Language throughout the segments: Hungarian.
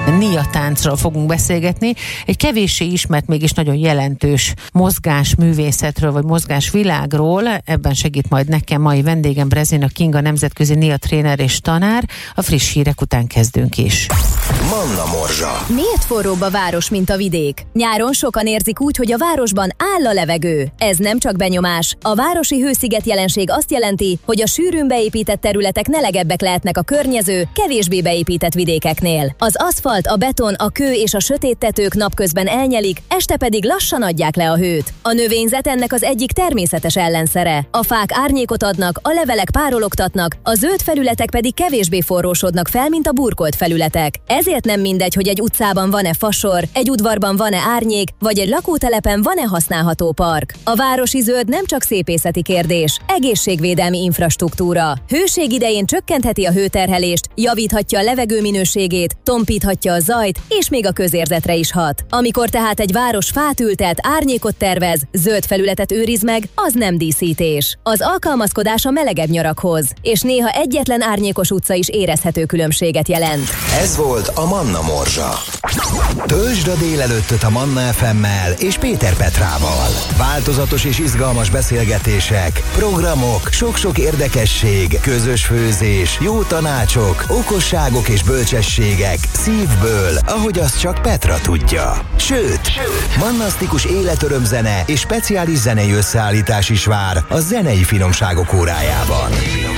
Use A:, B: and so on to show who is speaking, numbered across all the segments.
A: Nia-táncról fogunk beszélgetni. Egy kevéssé ismert, mégis nagyon jelentős mozgásművészetről, vagy mozgásvilágról. Ebben segít majd nekem mai vendégem Brezina Kinga, nemzetközi Nia tréner és tanár. A friss hírek után kezdünk is.
B: Manna Morzsa.
C: Miért forróbb a város, mint a vidék? Nyáron sokan érzik úgy, hogy a városban áll a levegő. Ez nem csak benyomás. A városi hősziget jelenség azt jelenti, hogy a sűrűn beépített területek nelegebbek lehetnek a környező, kevésbé beépített vidékeknél. Az aszfalt, a beton, a kő és a sötét tetők napközben elnyelik, este pedig lassan adják le a hőt. A növényzet ennek az egyik természetes ellenszere. A fák árnyékot adnak, a levelek párologtatnak, a zöld felületek pedig kevésbé forrósodnak fel, mint a burkolt felületek. Ezért nem mindegy, hogy egy utcában van-e fasor, egy udvarban van-e árnyék, vagy egy lakótelepen van-e használható park. A városi zöld nem csak szépészeti kérdés, egészségvédelmi infrastruktúra. Hőség idején csökkentheti a hőterhelést, javíthatja a levegő minőségét, tompíthatja a zajt, és még a közérzetre is hat. Amikor tehát egy város fát ültet, árnyékot tervez, zöld felületet őriz meg, az nem díszítés. Az alkalmazkodás a melegebb nyarakhoz, és néha egyetlen árnyékos utca is érezhető különbséget jelent.
B: Ez volt a Manna Morzsa. Töltsd a délelőttöt a Manna FM-mel és Péter Petrával. Változatos és izgalmas beszélgetések, programok, sok-sok érdekesség, közös főzés, jó tanácsok, okosságok és bölcsességek szívből, ahogy azt csak Petra tudja. Sőt, mannasztikus életörömzene és speciális zenei összeállítás is vár a zenei finomságok órájában.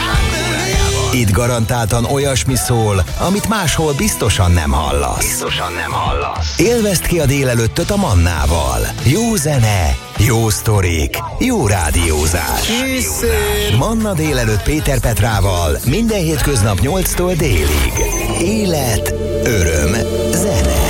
B: Itt garantáltan olyasmi szól, amit máshol biztosan nem hallasz. Élvezd ki a délelőttöt a Mannával. Jó zene, jó sztorik, jó rádiózás. Manna délelőtt Péter Petrával minden hétköznap 8-tól délig. Élet, öröm, zene.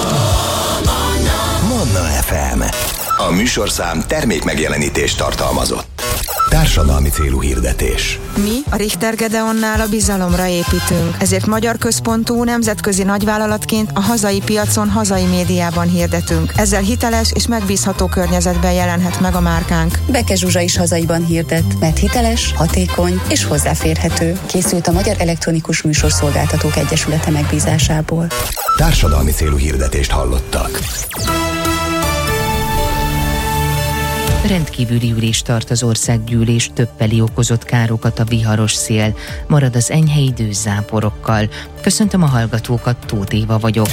B: Manna FM. A műsorszám termékmegjelenítést tartalmazott. Társadalmi célú hirdetés.
D: Mi, a Richter Gedeonnál a bizalomra építünk, ezért magyar központú nemzetközi nagyvállalatként a hazai piacon, hazai médiában hirdetünk. Ezzel hiteles és megbízható környezetben jelenhet meg a márkánk.
E: Beke Zsuzsa is hazaiban hirdet, mert hiteles, hatékony és hozzáférhető. Készült a Magyar Elektronikus Műsorszolgáltatók Egyesülete megbízásából.
B: Társadalmi célú hirdetést hallottak.
F: Rendkívüli ülést tart az országgyűlés, többfeli okozott károkat a viharos szél, marad az enyhe idő záporokkal. Köszöntöm a hallgatókat, Tóth Éva vagyok.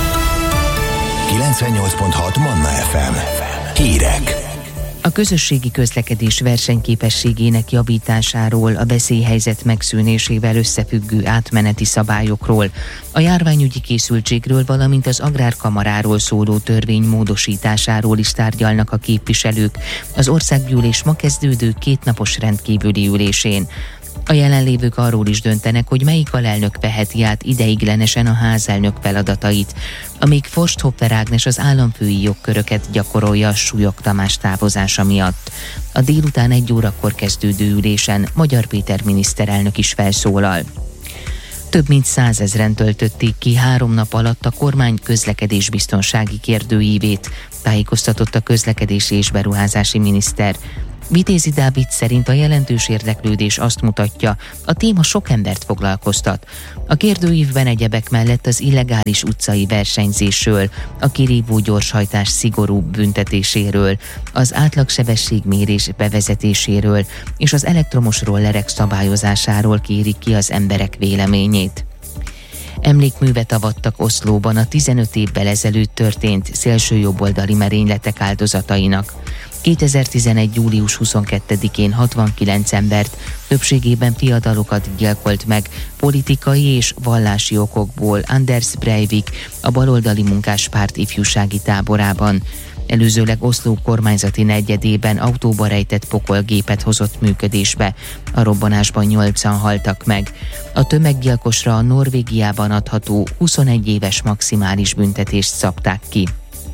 B: 98.6 Manna FM. Hírek.
F: A közösségi közlekedés versenyképességének javításáról, a veszélyhelyzet megszűnésével összefüggő átmeneti szabályokról, a járványügyi készültségről, valamint az agrárkamaráról szóló törvény módosításáról is tárgyalnak a képviselők az országgyűlés ma kezdődő kétnapos rendkívüli ülésén. A jelenlévők arról is döntenek, hogy melyik alelnök veheti át ideiglenesen a házelnök feladatait, amíg Forsthoffer Ágnes az államfői jogköröket gyakorolja Súlyog Tamás távozása miatt. A délután 1 órakor kezdődő ülésen Magyar Péter miniszterelnök is felszólal. Több mint 100 000-en töltötték ki 3 nap alatt a kormány közlekedésbiztonsági kérdőívét, tájékoztatott a közlekedési és beruházási miniszter. Vitézi Dávid szerint a jelentős érdeklődés azt mutatja, a téma sok embert foglalkoztat. A kérdőívben egyebek mellett az illegális utcai versenyzésről, a kirívó gyorshajtás szigorúbb büntetéséről, az átlagsebességmérés bevezetéséről és az elektromos rollerek szabályozásáról kérik ki az emberek véleményét. Emlékművet avattak Oszlóban a 15 évvel ezelőtt történt szélsőjobboldali merényletek áldozatainak. 2011. július 22-én 69 embert, többségében fiatalokat gyilkolt meg politikai és vallási okokból Anders Breivik a baloldali munkáspárt ifjúsági táborában. Előzőleg Oszló kormányzati negyedében autóba rejtett pokolgépet hozott működésbe. A robbanásban 8-an haltak meg. A tömeggyilkosra a Norvégiában adható 21 éves maximális büntetést szabták ki.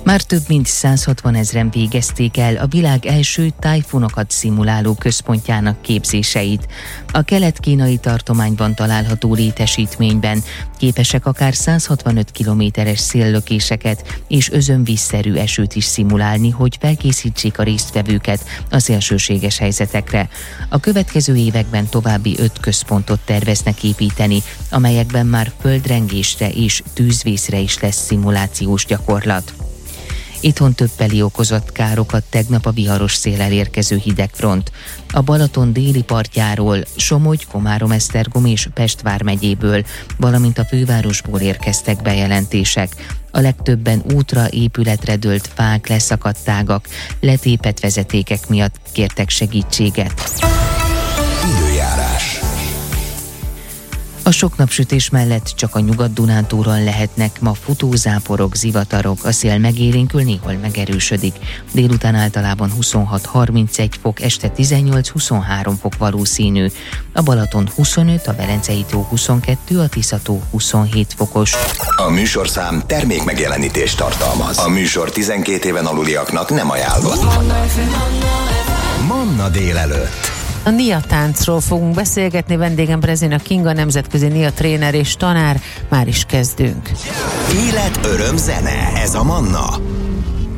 F: Már több mint 160 000 végezték el a világ első tájfunokat szimuláló központjának képzéseit. A kelet-kínai tartományban található létesítményben képesek akár 165 kilométeres széllökéseket és özönvízszerű esőt is szimulálni, hogy felkészítsék a résztvevőket a szélsőséges helyzetekre. A következő években további 5 központot terveznek építeni, amelyekben már földrengésre és tűzvészre is lesz szimulációs gyakorlat. Itthon több peli okozott károkat tegnap a viharos széllel érkező hidegfront. A Balaton déli partjáról, Somogy, Komárom-Esztergom és Pest vármegyéből, valamint a fővárosból érkeztek bejelentések. A legtöbben útra, épületre dőlt fák, leszakadt ágak, letépett vezetékek miatt kértek segítséget.
B: Időjárás.
F: A sok napsütés mellett csak a Nyugat-Dunántúlon lehetnek ma futózáporok, zivatarok, a szél megélénkül, néhol megerősödik. Délután általában 26-31 fok, este 18-23 fok valószínű. A Balaton 25, a Velencei-tó 22, a Tisza-tó 27 fokos.
B: A műsorszám termék megjelenítést tartalmaz. A műsor 12 éven aluliaknak nem ajánlott. Manna délelőtt.
A: A NIA táncról fogunk beszélgetni, vendégem Brezina Kinga, nemzetközi NIA tréner és tanár. Már is kezdünk.
B: Élet, öröm, zene. Ez a Manna.